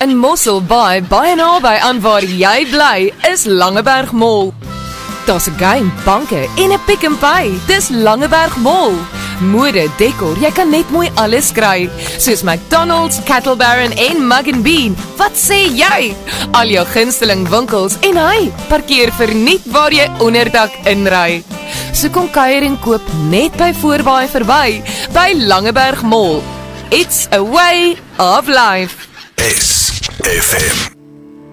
In Mosselbaai, baie naby aan waar jy bly, is Langeberg Mall. Daar's 'n game, banke en 'n Pick n Pay. Dis Langeberg Mall. Mode, dekor, jy kan net mooi alles kry. Soos McDonald's, Cattle Baron en Mug & Bean. Wat sê jy? Al jou gunsteling winkels en hy, parkeer verniet waar jy onderdak inry. So kom kuier en koop net by Voorbaai verby, by Langeberg Mall. It's a way of life. SFM.